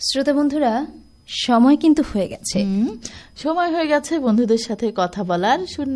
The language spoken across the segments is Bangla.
শ্রোতা বন্ধুরা, সময় কিন্তু হয়ে গেছে, সময় হয়ে গেছে বন্ধুদের সাথে কথা বলার।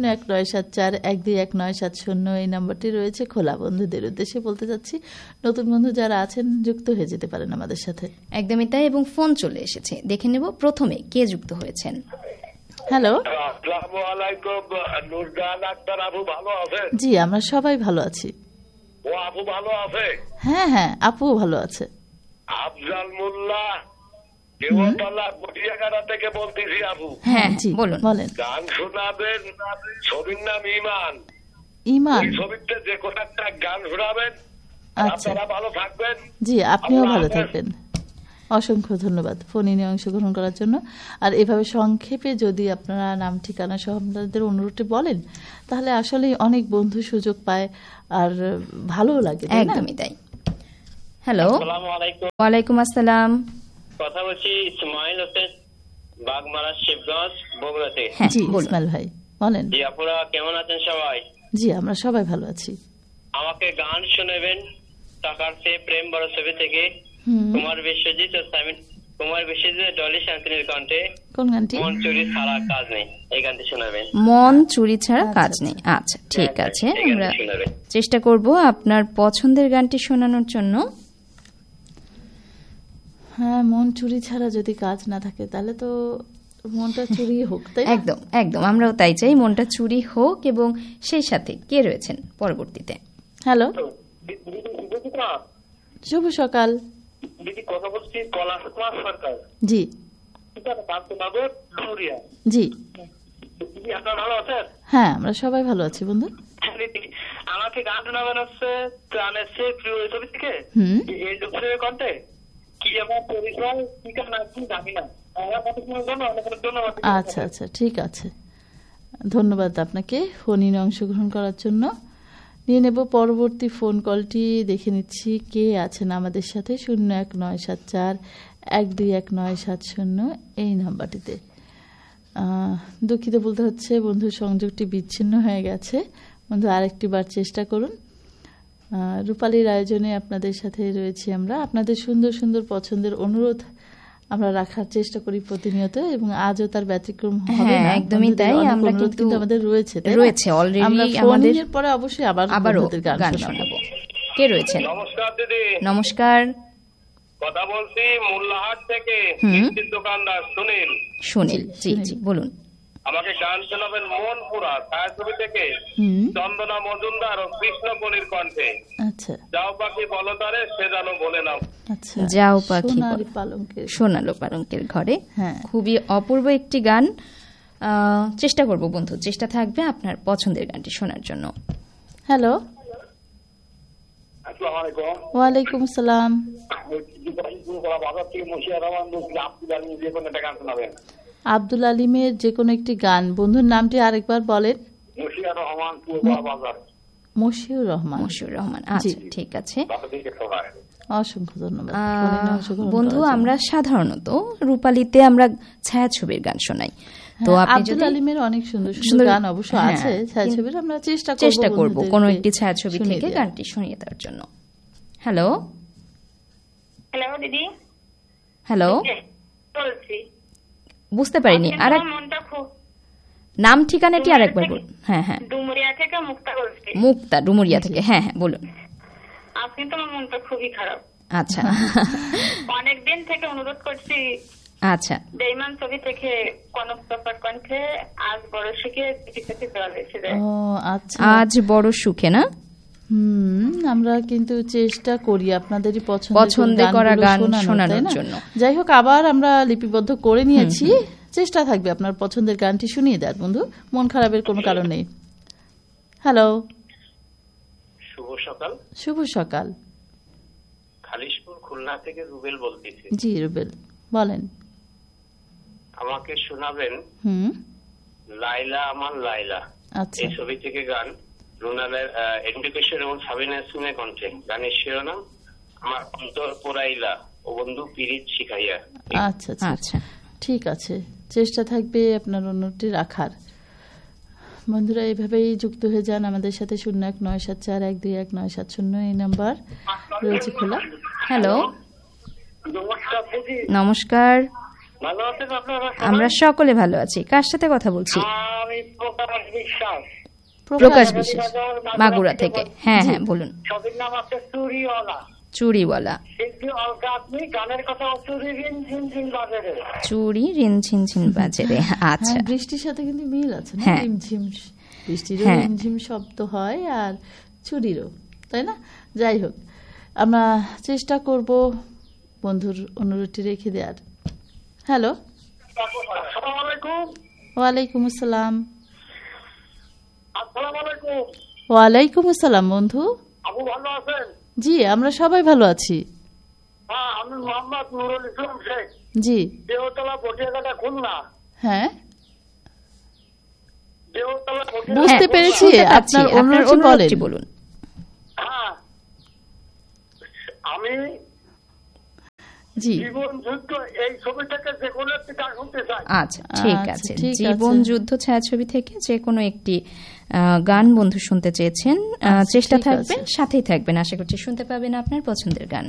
0197412197 এই নাম্বারটি রয়েছে খোলা। বন্ধুদের উদ্দেশ্যে বলতে যাচ্ছি, নতুন বন্ধু যারা আছেন যুক্ত হয়ে যেতে পারেন আমাদের সাথে। একদমই তাই, এবং ফোন চলে এসেছে। দেখে নেব প্রথমে কে যুক্ত হয়েছেন। হ্যালো, আসসালামু আলাইকুম। নুরজাহান আক্তার আপু ভালো আছেন? জি, আমরা সবাই ভালো আছি। ও আপু ভালো আছে? হ্যাঁ হ্যাঁ, আপুও ভালো আছে। আফজাল মোল্লা দেওয়ানপাল্লা পটিয়াখানা থেকে বলতেছি আপু। হ্যাঁ জি বলুন। বলেন। গান শোনাবেন, ছবির নাম ইমান। ইমান, ওই ছবিতে যে কোনো একটা গান শোনাবেন। আচ্ছা আপনারা ভালো থাকবেন। জি, আপনিও আল্লাহ ভালো হাফেজ। থাকবেন। অসংখ্য ধন্যবাদ ফোনে অংশগ্রহণ করার জন্য। আর এভাবে সংক্ষেপে যদি আপনারা নাম ঠিকানা সহ আপনাদের অনুরোধটি বলেন, তাহলে আসলে অনেক বন্ধু সুযোগ পায় আর ভালো লাগে, তাই না? একদমই তাই। হ্যালো, আসসালামু আলাইকুম। ওয়ালাইকুম আসসালাম। কথা বলছি ইসমাইল হোসেন, বাগমারা, শিবগঞ্জ, বগুড়াতে। হ্যাঁ জি বলুন। ইসমাইল ভাই বলেন। জি আপুরা কেমন আছেন সবাই? জি, আমরা সবাই ভালো আছি। আমাকে গান শোনাবেন টাকার সে প্রেম বড় ছবি থেকে। কুমার বিশ্বজিৎ ও কুমার বিশ্বজিৎ ডলি শান্তিনীর কণ্ঠে কোন গানটি? মন চুরি ছাড়া কাজ নেই, এই গানটি শোনাবেন। মন চুরি ছাড়া কাজ নেই। আচ্ছা ঠিক আছে, এই গানটি আমরা শোনাবেন। চেষ্টা করব আপনার পছন্দের গানটি শোনানোর জন্য। হ্যাঁ, মন চুরি ছাড়া যদি কাজ না থাকে তাহলে তো মনটা চুরি হোক, তাই না? একদম একদম, আমরাও তাই চাই, মনটা চুরি হোক। এবং সেই সাথে কে রয়েছেন পরবর্তীতে? হ্যালো, দিদি শুভ সকাল। কথা বলছি পলাশ কুমার সরকার। জি বান্তনগর ধুরিয়া। জি, দিদি আপনারা ভালো আছেন? হ্যাঁ আমরা সবাই ভালো আছি বন্ধু। দিদি আমাকে গান শোনাবেন হচ্ছে প্রাণের সে প্রিয় এই ছবি থেকে। এই লোকের কণ্ঠে কি আমার পরিচয় ঠিকানা কি জানি না। আমার কথা শোনার জন্য অনেক অনেক ধন্যবাদ। আচ্ছা আচ্ছা, ঠিক আছে, ধন্যবাদ আপনাকে ফোনে অংশগ্রহণ করার জন্য। নিয়ে নেব পরবর্তী ফোন কলটি। দেখে নিচ্ছি কে আছেন আমাদের সাথে। 0197412197 এই নাম্বারটিতে। দুঃখিত বলতে হচ্ছে বন্ধুর সংযোগটি বিচ্ছিন্ন হয়ে গেছে। বন্ধু আরেকটি বার চেষ্টা করুন। রূপালীর আয়োজনে আপনাদের সাথে রয়েছি আমরা। আপনাদের সুন্দর সুন্দর পছন্দের অনুরোধ আমরা রাখার চেষ্টা করি প্রতিনিয়ত, এবং আজও তার ব্যতিক্রম হবে না। একদমই তাই। আমরা কিন্তু আমাদের রয়েছে অলরেডি আমাদের পরে অবশ্যই আবারও গান শোনাবো। কে রয়েছেন? নমস্কার দিদি। নমস্কার, কথা বলছি মোল্লাহাট থেকে, মিষ্টির দোকানদার সুনীল। জি জি বলুন। আমাকে গান শোনাবেন মনপুরা ছায়াছবি থেকে চন্দনা মজুমদার ও কৃষ্ণকলির কণ্ঠে। আচ্ছা, যাও পাখি বলো তারে সে জানো বলে নাও। আচ্ছা, যাও পাখি সোনালী পালঙ্কের সোনালো পালঙ্কের ঘরে। হ্যাঁ, খুবই অপূর্ব একটি গান। চেষ্টা করব বন্ধু, চেষ্টা থাকবে আপনার পছন্দের গানটি শোনার জন্য। হ্যালো, আসসালামু আলাইকুম। ওয়ালাইকুম আসসালাম। বাজার থেকে মুশিয়া রহমান বলছি, আব্দুল আলী যে কোনো একটা গান শোনাবেন। আব্দুল আলিমের যে কোনো একটি গান। বন্ধুর নামটি আরেকবার বলেন। মুশিয়া রহমান বাজার। মশিউর রহমান। আচ্ছা ঠিক আছে, অসংখ্য ধন্যবাদ ফোনে অংশগ্রহণ বন্ধু। করার জন্য। আমরা সাধারণত রূপালীতে আমরা ছায়াছবির গান শোনাই। তো আপনি আব্দুল আলিমের অনেক সুন্দর সুন্দর গান অবশ্য আছে ছায়াছবির। আমরা চেষ্টা করব কোনো একটি ছায়াছবি থেকে গানটি শুনিয়ে দেওয়ার জন্য। হ্যালো হ্যালো দিদি। হ্যালো, বলছি বুঝতে পারিনি। আর মনটা খুব নাম ঠিকানাটি আরেকবার বলুন। হ্যাঁ হ্যাঁ, ডুমুরিয়া থেকে মুক্তা বলছি। মুক্তা ডুমুরিয়া থেকে। হ্যাঁ হ্যাঁ বলুন। আপনি তো আমার মনটা খুবই খারাপ। আচ্ছা অনেকদিন থেকে অনুরোধ করছি। আচ্ছা, বেঈমান ছবি থেকে কনক চাপার কণ্ঠে আজ বড় সুখে চিঠি জল এসে যায়। ও আচ্ছা, আজ বড় সুখে না। আমরা কিন্তু চেষ্টা করি আপনাদেরই পছন্দ করা গান শোনানোর জন্য। যাই হোক, আবার আমরা লিপিবদ্ধ করে নিয়েছি। চেষ্টা থাকবে আপনার পছন্দের গানটি শুনিয়ে দেওয়ার। বন্ধু মন খারাপের কোনো কারণ নেই। হ্যালো, শুভ সকাল। শুভ সকাল। খালিশপুর খুলনা থেকে রুবেল বলতেছি। জি রুবেল বলেন। আমাকে শোনাবেন লাইলা আমার লাইলা, আচ্ছা, এই ছবি থেকে গান। রুনালের এডুকেশন এবং সাবিনা ইয়াসমিনের কণ্ঠে। গানের শিরোনাম আমার অন্তর পোড়াইলা ও বন্ধু পিরিত শিখাইয়া। আচ্ছা আচ্ছা, ঠিক আছে, চেষ্টা থাকবে আপনার অনুরোধটি রাখার। বন্ধুরা এইভাবেই যুক্ত হয়ে যান আমাদের সাথে। 0197412197 এই নাম্বার রয়েছে খোলা। হ্যালো, নমস্কার দিদি, নমস্কার। ভালো আছেন আপনারা? আমরা সকলে ভালো আছি। কার সাথে কথা বলছি? আমি প্রকাশ বিশ্বাস, প্রকাশ বিশ্বাস, মাগুরা থেকে। হ্যাঁ হ্যাঁ, বলুন। ছবির নাম আছে চুরিওয়ালা। চুরিওয়ালা। শিল্পী অলকা আপনি, গানের কথা চুরি রিন ঝিন ঝিন বাজারে। চুরি রিন ঝিন ঝিন বাজে রে। আচ্ছা, হ্যাঁ, বৃষ্টির সাথে কিন্তু মিল আছে না? হ্যাঁ। রিমঝিম, বৃষ্টিরও হ্যাঁ। রিমঝিম শব্দ হয় আর চুরিরও, তাই না? যাই হোক, আমরা চেষ্টা করব বন্ধুর অনুরোধটি রেখে দেওয়ার। হ্যালো, আসসালামু আলাইকুম। ওয়ালাইকুম আসসালাম। আসসালামু আলাইকুম। ওয়ালাইকুম আসসালাম বন্ধু। আপু ভালো আছেন? জি, আমরা সবাই ভালো আছি। হ্যাঁ, আমি মোহাম্মদ নুরুল ইসলাম শেখ, জি, দেওতলা পটিয়াঘাটা, খুলনা। হ্যাঁ, দেওতলা বুঝতে হ্যাঁ, পেরেছি। শুনতে পাচ্ছি। আপনার অনুরোধটি অনুরোধটি বলুন। হ্যাঁ, আমি জি, জীবন যুদ্ধ এই ছবিটাকে যে কোনো একটি গান শুনতে চাই। আচ্ছা, ঠিক আচ্ছা, আছে। ঠিক আছে। জীবন যুদ্ধ ছায়াছবি থেকে যে কোনো একটি গান বন্ধু শুনতে চেয়েছেন। আচ্ছা, চেষ্টা ঠিক থাকবেন, আছে। সাথেই থাকবেন। আশা করছি শুনতে পাবেন আপনার পছন্দের গান।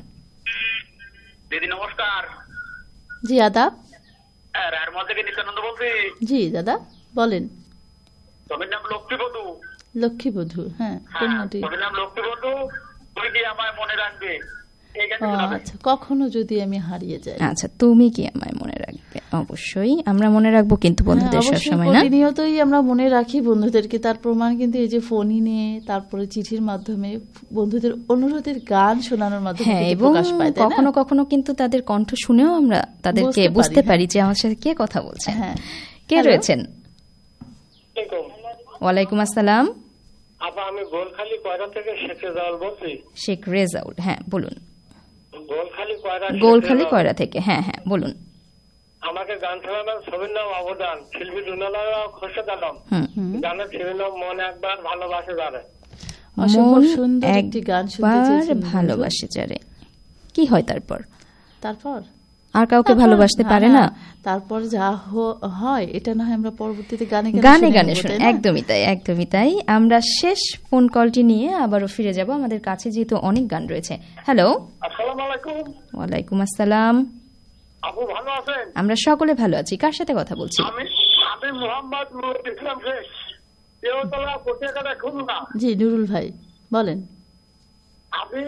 দিদি নমস্কার। জি আদাব। রায়ের মধ্যে থেকে নিত্যানন্দ বলছি। জি দাদা, বলেন। ছবির নাম লক্ষ্মীবধূ। লক্ষ্মীবধূ, হ্যাঁ, হ্যাঁ, কোনটি? ছবির নাম লক্ষ্মীবধূ। তুই কি আমায় মনে রাখবে? এই গানটি ও, শোনাবে। আচ্ছা, কখনো যদি আমি হারিয়ে যাই। আচ্ছা, তুমি কি আমায় মনে রাখবে? অবশ্যই আমরা মনে রাখবো কিন্তু বন্ধুদের হ্যাঁ, অবশ্যই সবসময়, না? প্রতিনিয়তই আমরা মনে রাখি বন্ধুদেরকে। তার প্রমাণ কিন্তু এই যে ফোনই নিয়ে, তারপরে চিঠির মাধ্যমে, বন্ধুদের অনুরোধের গান শোনানোর মাধ্যমে হ্যাঁ, কিন্তু এবং প্রকাশ পায়, তাই না? কখনো কখনো কিন্তু তাদের কণ্ঠ শুনেও আমরা তাদেরকে বুঝতে বুঝতে পারি, পারি যে আমার সাথে কে কথা বলছে। হ্যাঁ। কে হ্যালো? রয়েছেন? দেখুন, ওয়ালাইকুম আসসালাম। আপা আমি গোলখালি কয়রা থেকে শেখে জাওয়াল বলছি। শেখ রেজাউল, হ্যাঁ বলুন। গোলখালি কয়রা, গোলখালি শেখে কয়রা থেকে, হ্যাঁ হ্যাঁ বলুন। আমাকে গান শোনানোর ছবির নাম অবদান, শিল্পী রুনালা খোরশেদ আলম। হুম। গানের ছবির নাম মন একবার ভালোবাসে যারে। অসম্ভব মন সুন্দর একটি গান শুনতে একবার চেয়েছেন বন্ধু। ভালোবাসে যারে। কি হয় তারপর? তারপর আর কাউকে তারপর- ভালোবাসতে পারে না? তারপর যা হয় এটা না হয় আমরা পরবর্তীতে গানে গানে গানে শুনে শুনে, নেব, তাই না? একদমই তাই, একদমই তাই। আমরা শেষ ফোন কলটি নিয়ে আবারও ফিরে যাব। আমাদের কাছে যেহেতু অনেক গান রয়েছে। হ্যালো, আসসালামু আলাইকুম। ওয়ালাইকুম আসসালাম। আপু ভালো আছেন? আমরা সকলে ভালো আছি। কার সাথে কথা বলছি? আমি মোহাম্মদ নুরুল ইসলাম শেখ, দেওতলা পটিয়াঘাটা, খুলনা। জি নুরুল ভাই, বলেন। আমি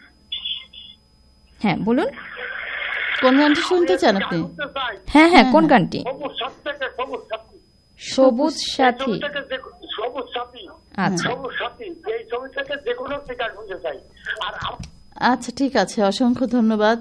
হ্যাঁ বলুন। কোন গানটি শুনতে চান আপনি? শুনতে চাই হ্যাঁ হ্যাঁ, কোন গানটি? সবুজ সাথী থেকে সবুজ সাথী। সবুজ সাথী। এই ছবি থেকে সবুজ সাথী। আচ্ছা, সবুজ সাথী, এই ছবি থেকে যে কোনো একটি গান শুনতে চাই। আর আচ্ছা, ঠিক আছে, অসংখ্য ধন্যবাদ।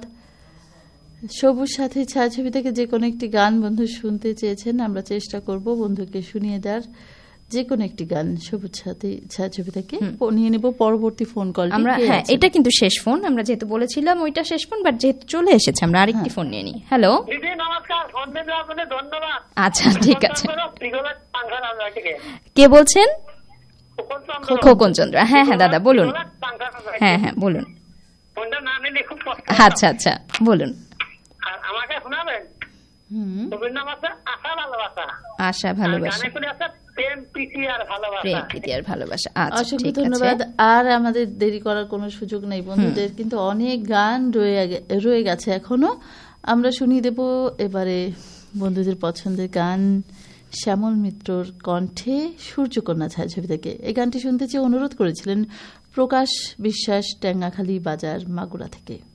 সবুজ সাথী ছায়াছবি থেকে যে কোনো একটি গান বন্ধু শুনতে চেয়েছেন, আমরা চেষ্টা করব বন্ধুকে শুনিয়ে দেওয়ার যে কোনো একটি গান সবুজ সাথী ছায়াছবি থেকে। নিয়ে নেব পরবর্তী ফোন কল। আমরা, হ্যাঁ এটা কিন্তু শেষ ফোন। আমরা যেহেতু বলেছিলাম ওইটা শেষ ফোন, বাট যেহেতু চলে এসেছে আমরা আরেকটি ফোন নিয়ে নিই। হ্যালো, দিদি নমস্কার, ফোন দেওয়ার আপনাদের ধন্যবাদ। আচ্ছা ঠিক আছে। দিগলের পাংখা নাম থেকে কে বলছেন? খোকন চন্দ্র। হ্যাঁ হ্যাঁ দাদা বলুন। হ্যাঁ হ্যাঁ বলুন। ফোনটা না নিলে খুব কষ্ট। আচ্ছা আচ্ছা বলুন। আর আমাকে শোনাবেন? ছবির নাম আছে আশা ভালোবাসা। আশা আর ভালোবাসা, গানে করে আছে প্রেম প্রীতি আর ভালোবাসা। প্রেম প্রীতি আর ভালোবাসা। আচ্ছা অসংখ্য ঠিক আছে। ধন্যবাদ। আর আমাদের দেরি করার কোনো সুযোগ নেই, বন্ধুদের কিন্তু অনেক গান রয়ে গেছে এখনো। আমরা শুনিয়ে দেব এবারে বন্ধুদের পছন্দের গান শ্যামল মিত্রর কণ্ঠে সূর্যকন্যা ছায়াছবি থেকে। এই গানটি শুনতে চেয়ে অনুরোধ করেছিলেন প্রকাশ বিশ্বাস, টেঙ্গাখালী বাজার, মাগুরা থেকে।